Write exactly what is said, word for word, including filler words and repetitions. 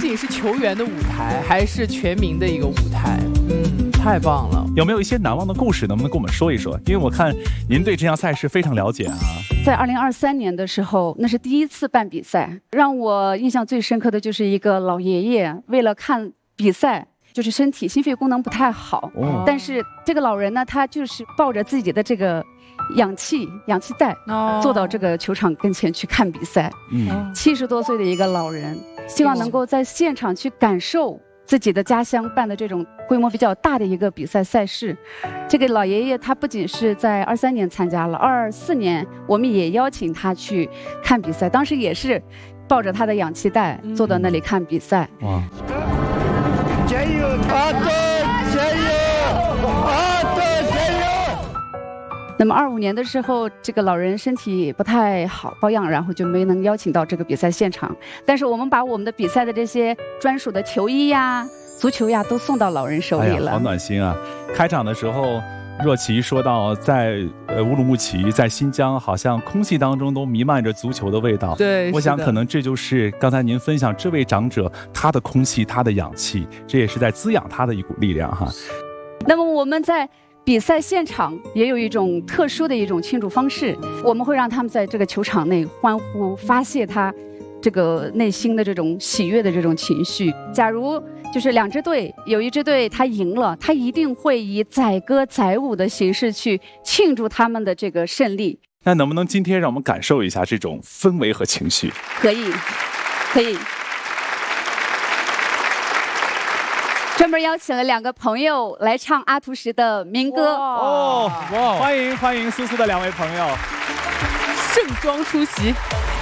仅是球员的舞台，还是全民的一个舞台。嗯，太棒了。 有没有一些难忘的故事，能不能跟我们说一说？因为我看您对这项赛事非常了解啊。 在二零二三年的时候，那是第一次办比赛，让我印象最深刻的就是一个老爷爷为了看比赛，就是身体心肺功能不太好，哦、但是这个老人呢，他就是抱着自己的这个氧气氧气袋，哦、坐到这个球场跟前去看比赛。嗯，七十多岁的一个老人，希望能够在现场去感受自己的家乡办的这种规模比较大的一个比赛赛事。这个老爷爷他不仅是在二三年参加了，二四年我们也邀请他去看比赛，当时也是抱着他的氧气袋坐到那里看比赛。哇！加油！阿斗加油！阿斗加油！那么二五年的时候，这个老人身体不太好，抱恙，然后就没能邀请到这个比赛现场。但是我们把我们的比赛的这些专属的球衣呀、足球呀，都送到老人手里了。 哎呀，好暖心啊！开场的时候，若琪说到在呃乌鲁木齐，在新疆，好像空气当中都弥漫着足球的味道。 对， 我想可能这就是刚才您分享这位长者他的空气，他的氧气，这也是在滋养他的一股力量哈。 那么我们在比赛现场也有一种特殊的一种庆祝方式，我们会让他们在这个球场内欢呼，发泄他这个内心的这种喜悦的这种情绪。假如就是两支队，有一支队他赢了，他一定会以载歌载舞的形式去庆祝他们的这个胜利。 那能不能今天让我们感受一下这种氛围和情绪？ 可以，可以。专门邀请了两个朋友来唱阿图什的民歌。 哦，哇！欢迎欢迎苏苏的两位朋友， 盛装出席。